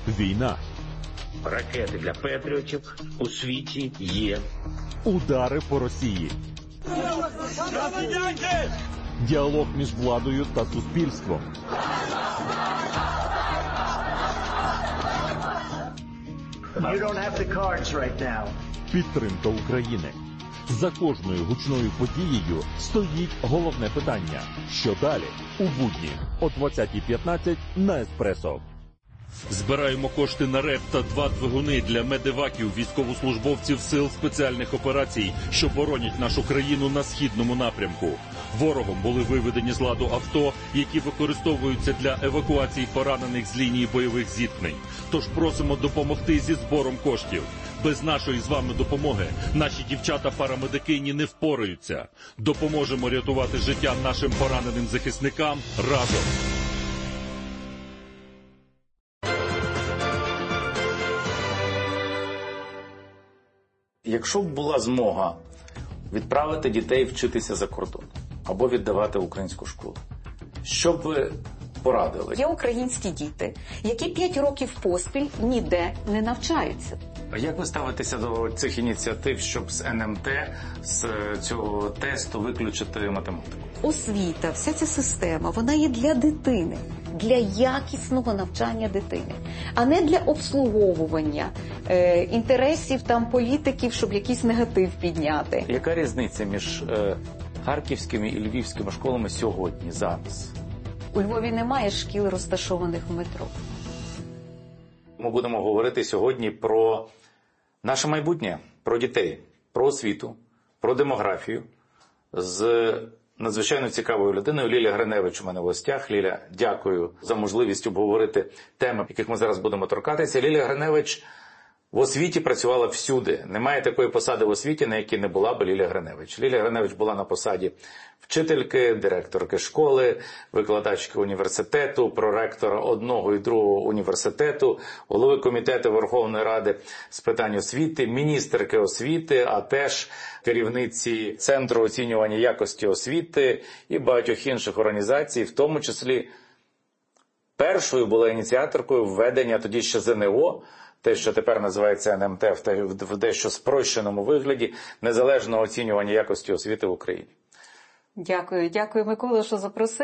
Війна. Ракети для Петріотів у світі є. Удари по Росії. Діалог між владою та суспільством. You don't have the cards right now. Підтримка України. За кожною гучною подією стоїть головне питання. Що далі? У будні о 20:15 на Еспресо. Збираємо кошти на РЕП та 2 двигуни для медеваків військовослужбовців сил спеціальних операцій, що боронять нашу країну на східному напрямку. Ворогом були виведені з ладу авто, які використовуються для евакуації поранених з лінії бойових зіткнень. Тож просимо допомогти зі збором коштів. Без нашої з вами допомоги наші дівчата-парамедикині не впораються. Допоможемо рятувати життя нашим пораненим захисникам разом. Якщо б була змога відправити дітей вчитися за кордон або віддавати в українську школу, що б ви порадили? Є українські діти, які 5 років поспіль ніде не навчаються. А як ви ставитеся до цих ініціатив, щоб з НМТ, з цього тесту виключити математику? Освіта, вся ця система, вона є для дитини, для якісного навчання дитини, а не для обслуговування інтересів там політиків, щоб якийсь негатив підняти. Яка різниця між харківськими і львівськими школами сьогодні, зараз? У Львові немає шкіл, розташованих в метро. Ми будемо говорити сьогодні про наше майбутнє, про дітей, про освіту, про демографію з надзвичайно цікавою людиною. Лілія Гриневич у мене в гостях. Ліля, дякую за можливість обговорити теми, яких ми зараз будемо торкатися. Лілія Гриневич в освіті працювала всюди. Немає такої посади в освіті, на якій не була б Лілія Гриневич. Лілія Гриневич була на посаді вчительки, директорки школи, викладачки університету, проректора одного і другого університету, голови комітету Верховної Ради з питань освіти, міністерки освіти, а теж керівниці Центру оцінювання якості освіти і багатьох інших організацій, в тому числі першою була ініціаторкою введення тоді ще ЗНО, те, що тепер називається НМТ, в дещо спрощеному вигляді, незалежного оцінювання якості освіти в Україні. Дякую, Микола, що запросив.